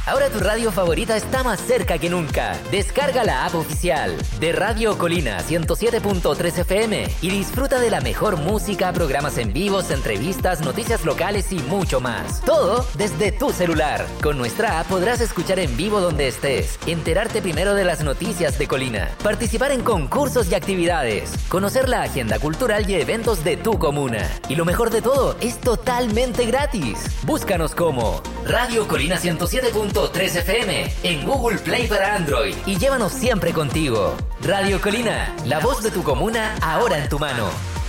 Ahora tu radio favorita está más cerca que nunca. Descarga la app oficial de Radio Colina 107.3 FM y disfruta de la mejor música, programas en vivos, entrevistas, noticias locales y mucho más. Todo desde tu celular. Con nuestra app podrás escuchar en vivo donde estés, enterarte primero de las noticias de Colina, participar en concursos y actividades, conocer la agenda cultural y eventos de tu comuna. Y lo mejor de todo, es totalmente gratis. Búscanos como Radio Colina 107.3 FM en Google Play para Android y llévanos siempre contigo. Radio Colina, la voz de tu comuna ahora en tu mano.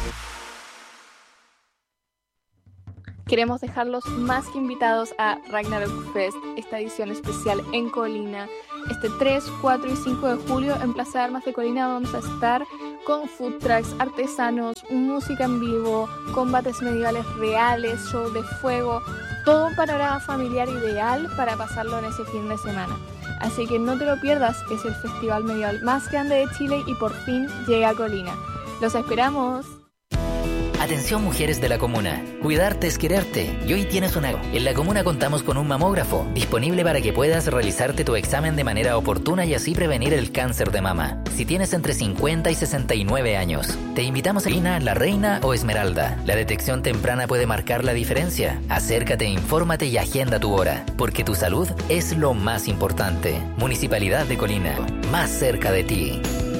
Queremos dejarlos más que invitados a Ragnarok Fest, esta edición especial en Colina. Este 3, 4 y 5 de julio en Plaza de Armas de Colina vamos a estar con food trucks, artesanos, música en vivo, combates medievales reales, show de fuego, todo un panorama familiar ideal para pasarlo en ese fin de semana. Así que no te lo pierdas, es el festival medieval más grande de Chile y por fin llega a Colina. ¡Los esperamos! Atención mujeres de la comuna, cuidarte es quererte y hoy tienes una. En la comuna contamos con un mamógrafo disponible para que puedas realizarte tu examen de manera oportuna y así prevenir el cáncer de mama. Si tienes entre 50 y 69 años, te invitamos a Lina, La Reina o Esmeralda. La detección temprana puede marcar la diferencia. Acércate, infórmate y agenda tu hora, porque tu salud es lo más importante. Municipalidad de Colina, más cerca de ti.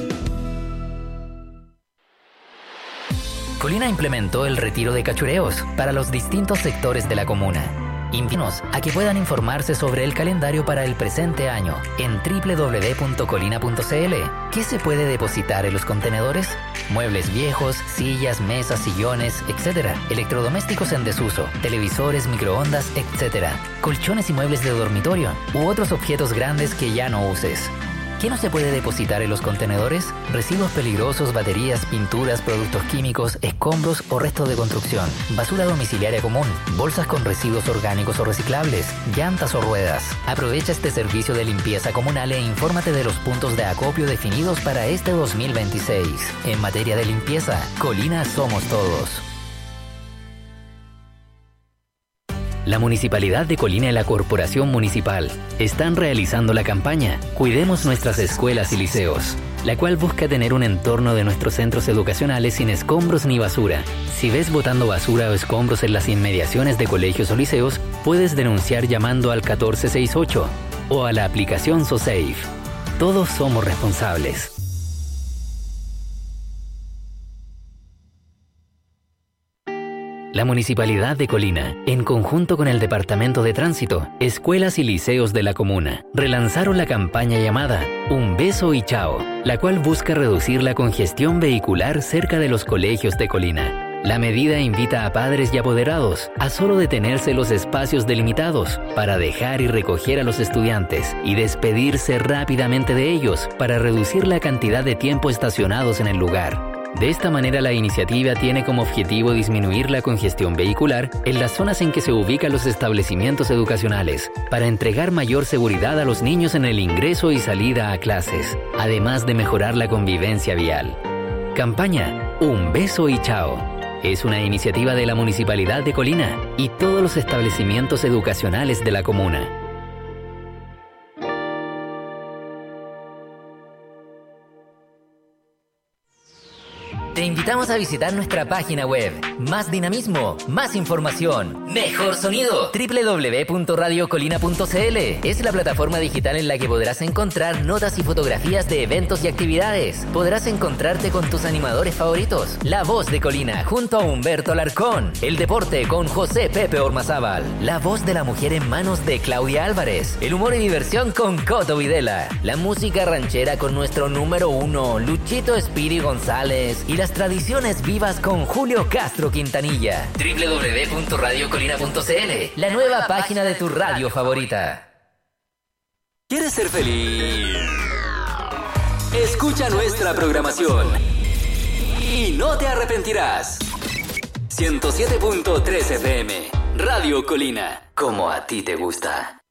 Colina implementó el retiro de cachureos para los distintos sectores de la comuna. Invítanos a que puedan informarse sobre el calendario para el presente año en www.colina.cl. ¿Qué se puede depositar en los contenedores? Muebles viejos, sillas, mesas, sillones, etc. Electrodomésticos en desuso, televisores, microondas, etc. Colchones y muebles de dormitorio u otros objetos grandes que ya no uses. ¿Qué no se puede depositar en los contenedores? Residuos peligrosos, baterías, pinturas, productos químicos, escombros o restos de construcción, basura domiciliaria común, bolsas con residuos orgánicos o reciclables, llantas o ruedas. Aprovecha este servicio de limpieza comunal e infórmate de los puntos de acopio definidos para este 2026. En materia de limpieza, Colina somos todos. La Municipalidad de Colina y la Corporación Municipal están realizando la campaña Cuidemos nuestras escuelas y liceos, la cual busca tener un entorno de nuestros centros educacionales sin escombros ni basura. Si ves botando basura o escombros en las inmediaciones de colegios o liceos, puedes denunciar llamando al 1468 o a la aplicación SoSafe. Todos somos responsables. La Municipalidad de Colina, en conjunto con el Departamento de Tránsito, Escuelas y Liceos de la Comuna, relanzaron la campaña llamada Un Beso y Chao, la cual busca reducir la congestión vehicular cerca de los colegios de Colina. La medida invita a padres y apoderados a solo detenerse en los espacios delimitados para dejar y recoger a los estudiantes y despedirse rápidamente de ellos para reducir la cantidad de tiempo estacionados en el lugar. De esta manera, la iniciativa tiene como objetivo disminuir la congestión vehicular en las zonas en que se ubican los establecimientos educacionales, para entregar mayor seguridad a los niños en el ingreso y salida a clases, además de mejorar la convivencia vial. Campaña Un Beso y Chao. Es una iniciativa de la Municipalidad de Colina y todos los establecimientos educacionales de la comuna. Te invitamos a visitar nuestra página web. Más dinamismo, más información, mejor sonido. www.radiocolina.cl es la plataforma digital en la que podrás encontrar notas y fotografías de eventos y actividades. Podrás encontrarte con tus animadores favoritos. La Voz de Colina junto a Humberto Alarcón. El deporte con José Pepe Ormazábal. La voz de la mujer en manos de Claudia Álvarez. El humor y diversión con Coto Videla. La música ranchera con nuestro número 1, Luchito Espiri González. Y las tradiciones vivas con Julio Castro Quintanilla. www.radiocolina.cl, la nueva página de tu radio favorita. ¿Quieres ser feliz? Escucha nuestra programación y no te arrepentirás. 107.3 FM, Radio Colina, como a ti te gusta.